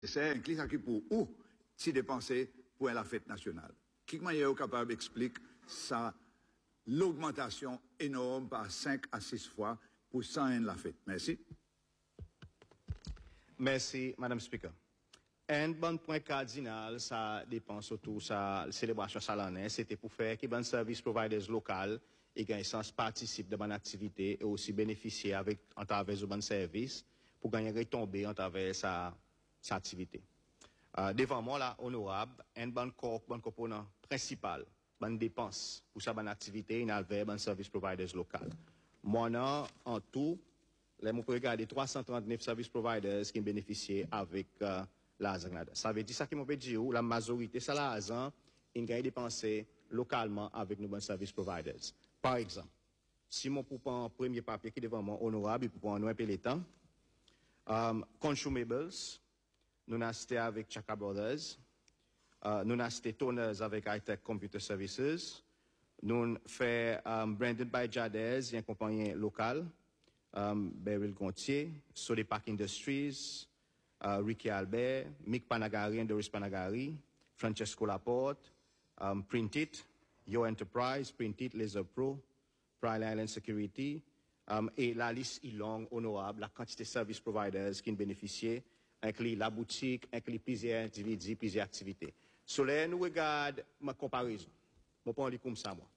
C'est un client qui pour où si dépenser pour la fête nationale. Qui est capable d'expliquer ça, l'augmentation énorme par 5 à 6 fois pour 100 la fête. Merci. Merci, Madame Speaker. Un bon point cardinal, ça dépend surtout sa célébration salanaire, c'était pour faire que les service providers locaux et gagnent sens participent de bonne activité et aussi bénéficier avec en travers de bon service pour gagner retomber en travers sa activité. Devant moi là, honorable, un bon component principal, bonne dépense pour sa bonne activité, il y a bon service providers local. Moi non, en tout, là, on peut regarder 339 service providers qui bénéficient avec l'Azan. Ça veut dire ça qui m'a dire la majorité, ça l'Azan, il a dépensé localement avec nos bons service providers. Par exemple, si mon pour prendre un premier papier qui est devant moi, honorable, pour prendre un peu le temps, consumables, nous avons acheté avec Chaka Brothers, nous avons acheté toners avec High-Tech Computer Services, nous avons fait Branded by Jadez, une compagnie locale, Beryl Gontier, Sode Park Industries, Ricky Albert, Mick Panagari and Doris Panagari, Francesco Laporte, Print It, Your Enterprise, Print It, Laser Pro, Pride Island Security, et la liste est longue, honorable, la quantité de service providers qui bénéficient, inclut la boutique, inclut plusieurs individus, plusieurs activités. Sur là, nous regardons ma comparaison. Je prends comme ça, moi.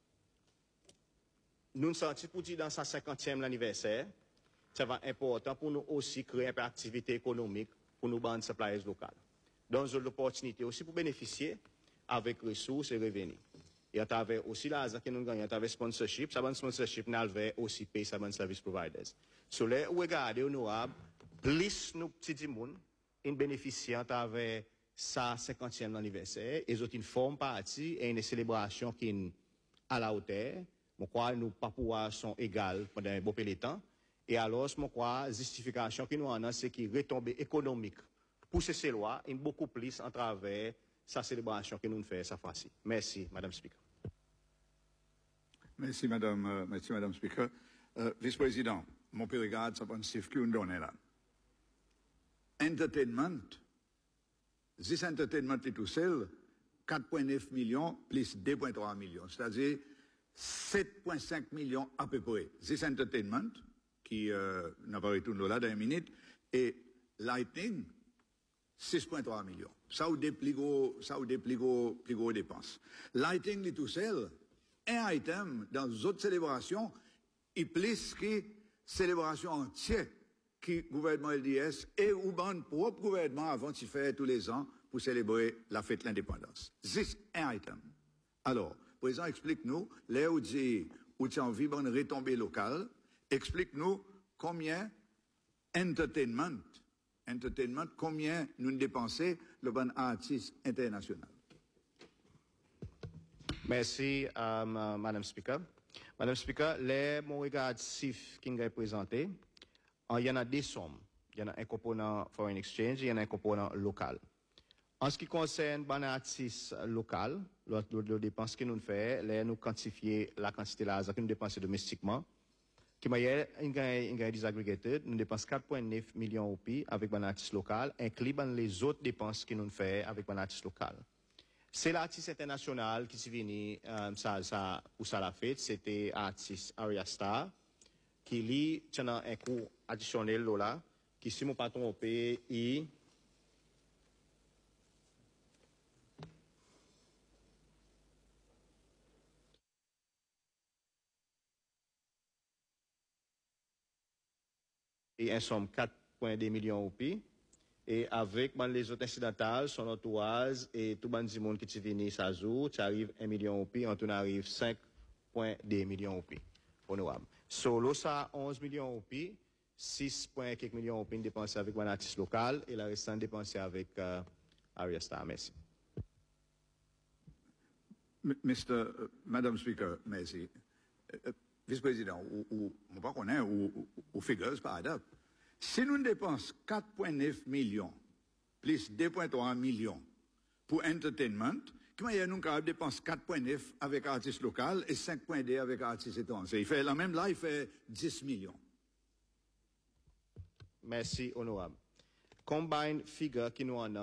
Nous nous sentons pour dire dans sa 50e anniversaire, ça va être important pour nous aussi créer un peu d'activité économique pour nos bandes suppliers locales. Donc, une opportunité aussi pour bénéficier avec ressources et revenus. Et à travers aussi l'argent que nous gagnons, à travers sponsorship, ça va sponsorship, nous allons aussi payer ça service providers. Sur là, regardez, honorable, plus nos petits monde, ils bénéficient à travers sa 50e anniversaire, et autres une forme partie et une célébration qui est à la hauteur. Je crois que nos papouas sont égales pendant un beau peu de temps. Et alors, je crois, la justification que nous en avons, c'est qu'il retombée économique pour ces lois, et beaucoup plus à travers sa célébration que nous faisons cette fois-ci. Merci, Madame Speaker. Merci, Madame Speaker. Vice-président, mon père regarde, ça pense que nous donnons là. Entertainment, this entertainment est tout seul, 4,9 millions plus 2,3 millions, c'est-à-dire 7,5 millions à peu près. This entertainment, qui n'a pas retourné là dans une minute, et Lightning, 6,3 millions. Ça ou des plus gros dépenses. Lighting est tout seul, un item dans d'autres célébrations, il plus que célébration entière qui gouvernement LDS et ou ban propre gouvernement avant de faire tous les ans pour célébrer la fête de l'indépendance. C'est un item. Alors, président, explique-nous, là où tu as envie de retomber local, explique-nous combien entertainment, combien nous dépensons le bon artiste international. Merci, Madame Speaker. Madame Speaker, les mon regard CIF qui est présenté, il y en a deux sommes. Il y en a un component foreign exchange et il y en a un component local. En ce qui concerne les artistes locaux, les dépenses que nous faisons, nous quantifions la quantité d'argent que nous dépensons domestiquement. Qui m'a dit, disaggregated, nous dépensons 4,9 millions au pays avec les artistes locaux, inclus les autres dépenses que nous faisons avec les artistes locaux. C'est l'artiste international qui s'est venu, pour ça la fête, c'était l'artiste Arya Star, qui lit, tient un cours additionnel là, qui si mon patron au pays, et en somme 4,2 millions au pays. Et avec les autres incidentales, son entourage et tout le monde qui est venu ça jour, tu arrives 1 million au pays, on arrive 5,2 millions au pays. Honorable. Solo ça 11 millions au pays, 6,quelques millions au pays dépensés avec un artiste local et la restante dépensée avec Arya Star. Merci. Madame Speaker, merci. Vice-président, ou pas qu'on est, ou figures par adapte. Si nous dépensons 4,9 millions, plus 2,3 millions pour entertainment, comment est-ce que nous dépensons 4,9 avec artistes locaux et 5,2 avec artistes étrangers? Il fait la même là, il fait 10 millions. Merci, honorable. combine figure qui nous en